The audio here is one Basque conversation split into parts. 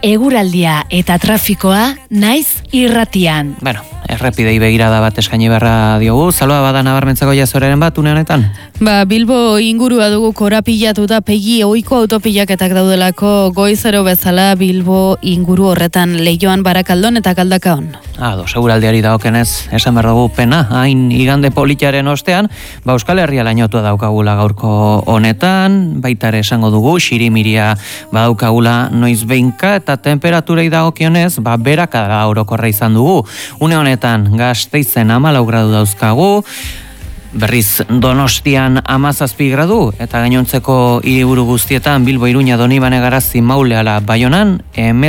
eguraldia eta trafikoa naiz irratian. Bueno, errepidei begirada bat eskaini beharra diogu. Zaloa bada nabarmentzeko jazoreren bat une honetan? Bilbo ingurua dugu korapilatuta pegi ohiko autopilaketak daudelako goizero bezala Bilbo inguru horretan Leioan, Barakaldon eta Galdakaon. Seguraldiari dagokenez, esan behar dugu pena, hain igande politiaren ostean, Euskal Herria lainotua daukagula gaurko honetan, baita ere esango dugu, xirimiria badaukagula noiz behinka, eta temperaturei dagokionez, berakada orokorra izan dugu. Une honetan, Gasteizen 14 gradu dauzkagu, berriz Donostian 17 gradu, eta gainontzeko hiriburu guztietan, Bilbo, Iruña, Donibane, Garazi, Maule ala Baionan,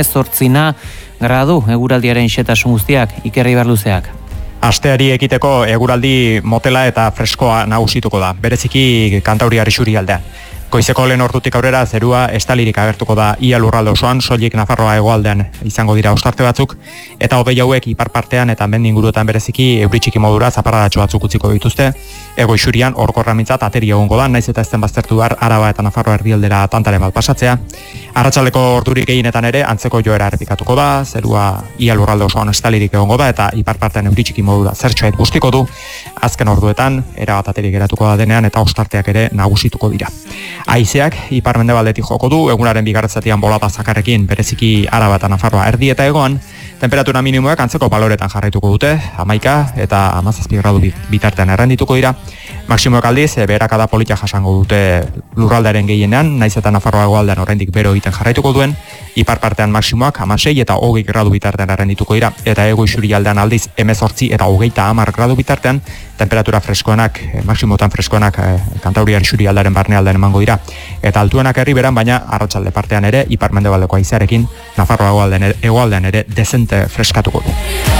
18 gradu eguraldiaren xetasun guztiak, Iker Ibarluzeak. Asteari ekiteko eguraldi motela eta freskoa nagusituko da, bereziki Kantauriar isurialdean. Goizeko lehen ordutik aurrera zerua estalirik agertuko da ia lurralde osoan, soilik Nafarroa hegoaldean izango dira ostarte batzuk, eta hodei hauek ipar partean eta mendi inguruetan bereziki euri txiki modura zaparradatxo batzuk utziko dituzte. Hego isurian orkorra mintzat ateri egongo da, naiz eta ez den baztertu behar Araba eta Nafarroa erdialdera tantaren bat pasatzea. Arratsaldeko ordurik gehienetan ere antzeko joera errepikatuko da, zerua ia lurralde osoan estalirik egongo da eta ipar partean euri txiki modura zertxoait guztiko du. Azken orduetan erabat aterik geratuko da denean eta ostarteak ere nagusituko dira. Haizeak ipar-mendebaldetik joko du, egunaren bigarretzatian bolada zakarrekin, bereziki Araba eta Nafarroa erdi eta egoan, temperatura minimoak antzeko baloretan jarraituko dute, 11 eta 17 gradu bitartean errendituko dira. Maximoak aldiz, beherakada politia jasango dute lurraldearen gehienean, naiz eta Nafarroa hegoaldean oraindik bero egiten jarraituko duen, ipar partean maximoak 16 eta 20 gradu bitartean errendituko dira, eta hego isurialdean aldiz 18 eta 30 gradu bitartean, temperatura freskoenak, maximotan freskoenak Kantauriar isurialdearen barnealdean emango dira, eta altuenak herriberan, baina arratsalde partean ere ipar mendebaldeko haizearekin Nafarroa hegoaldean ere dezente freskatuko du.